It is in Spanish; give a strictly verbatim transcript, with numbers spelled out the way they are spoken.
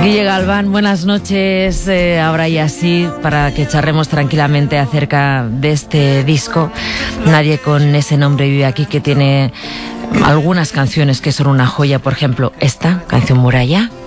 Guille Galván, buenas noches. Eh, ahora y así, para que charremos tranquilamente acerca de este disco. Nadie con ese nombre vive aquí, que tiene algunas canciones que son una joya. Por ejemplo, esta canción Muralla.